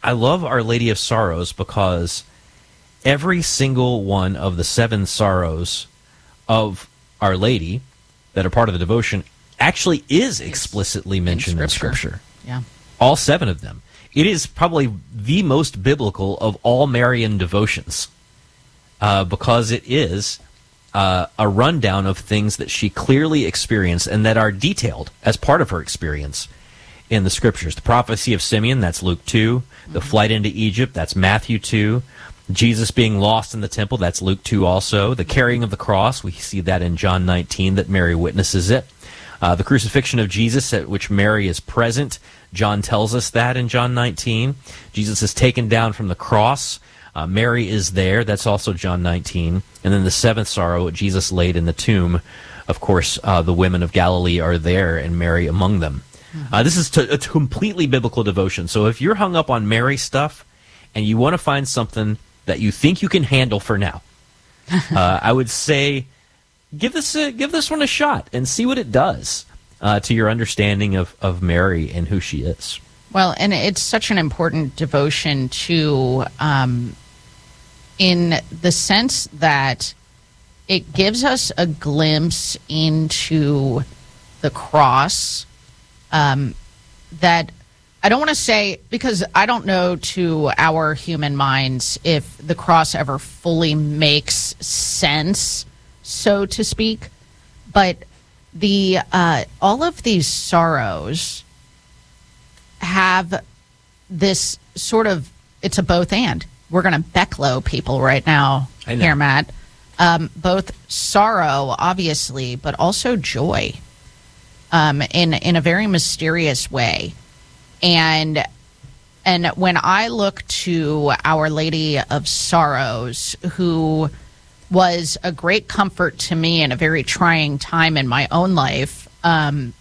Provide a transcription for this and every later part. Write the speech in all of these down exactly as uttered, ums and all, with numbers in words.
I love Our Lady of Sorrows because every single one of the seven sorrows of Our Lady that are part of the devotion actually is explicitly mentioned in Scripture. in Scripture. Yeah. All seven of them. It is probably the most biblical of all Marian devotions uh, because it is uh, a rundown of things that she clearly experienced and that are detailed as part of her experience in the Scriptures. The prophecy of Simeon, that's Luke two. Mm-hmm. The flight into Egypt, that's Matthew two. Jesus being lost in the temple, that's Luke two also. The carrying of the cross, we see that in John nineteen, that Mary witnesses it. Uh, the crucifixion of Jesus, at which Mary is present, John tells us that in John nineteen. Jesus is taken down from the cross. Uh, Mary is there. That's also John nineteen. And then the seventh sorrow, Jesus laid in the tomb. Of course, uh, the women of Galilee are there, and Mary among them. Mm-hmm. Uh, this is t- a completely biblical devotion. So if you're hung up on Mary stuff and you want to find something that you think you can handle for now, uh, I would say give this a, give this one a shot and see what it does uh, to your understanding of, of Mary and who she is. Well, and it's such an important devotion too, um, in the sense that it gives us a glimpse into the cross. Um, that I don't want to say, because I don't know to our human minds if the cross ever fully makes sense, so to speak, but the uh, all of these sorrows have this sort of, it's a both and. We're going to Becklow people right now here, Matt. Um, both sorrow, obviously, but also joy um, in in a very mysterious way. And and when I look to Our Lady of Sorrows, who was a great comfort to me in a very trying time in my own life, um,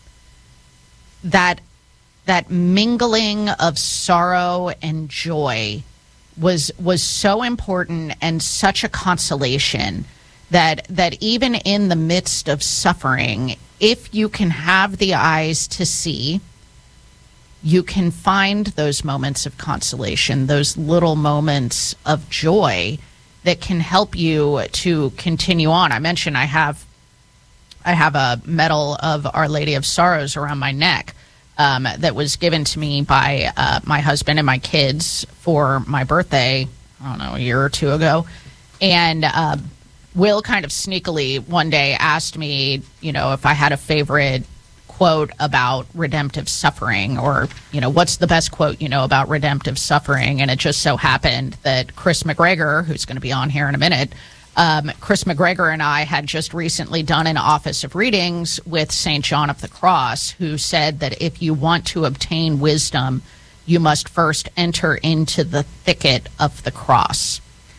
that that mingling of sorrow and joy was was so important and such a consolation that that even in the midst of suffering, if you can have the eyes to see, you can find those moments of consolation, those little moments of joy that can help you to continue on. I mentioned I have I have a medal of Our Lady of Sorrows around my neck um, that was given to me by uh, my husband and my kids for my birthday, I don't know, a year or two ago. And uh, Will kind of sneakily one day asked me, you know, if I had a favorite quote about redemptive suffering, or, you know, what's the best quote you know about redemptive suffering. And it just so happened that Chris McGregor, who's going to be on here in a minute, um, Chris McGregor and I had just recently done an Office of Readings with Saint John of the Cross, who said that if you want to obtain wisdom, you must first enter into the thicket of the cross.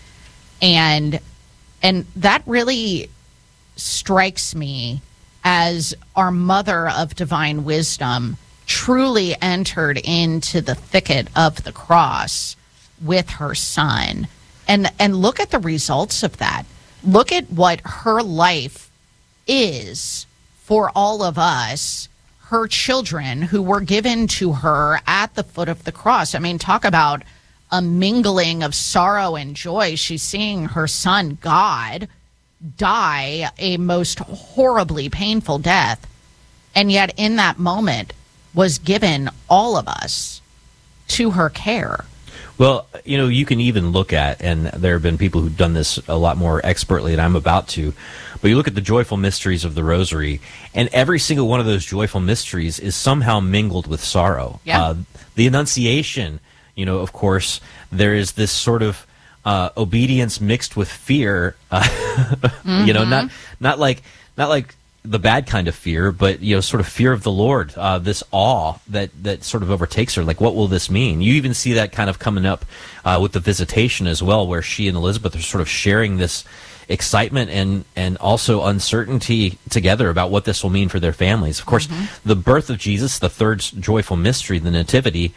And and that really strikes me as our Mother of Divine Wisdom truly entered into the thicket of the cross with her Son. And and look at the results of that. Look at what her life is for all of us, her children who were given to her at the foot of the cross. I mean, talk about a mingling of sorrow and joy. She's seeing her Son, God, die a most horribly painful death, and yet in that moment was given all of us to her care. Well, you know, you can even look at, and there have been people who've done this a lot more expertly than I'm about to, but you look at the joyful mysteries of the Rosary, and every single one of those joyful mysteries is somehow mingled with sorrow. Yeah. Uh, the Annunciation, you know, of course, there is this sort of uh, obedience mixed with fear. Uh, mm-hmm. You know, not not like not like the bad kind of fear, but, you know, sort of fear of the Lord, uh, this awe that, that sort of overtakes her. Like, what will this mean? You even see that kind of coming up uh, with the Visitation as well, where she and Elizabeth are sort of sharing this excitement and, and also uncertainty together about what this will mean for their families. Of course, mm-hmm. the birth of Jesus, the third joyful mystery, the Nativity,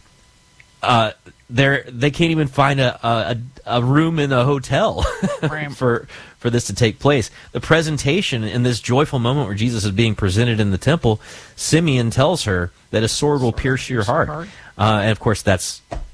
uh, they're, they can't even find a, a, a room in a hotel for for this to take place. The presentation in this joyful moment where Jesus is being presented in the temple, Simeon tells her that a sword will pierce your heart. Uh, and of course, that's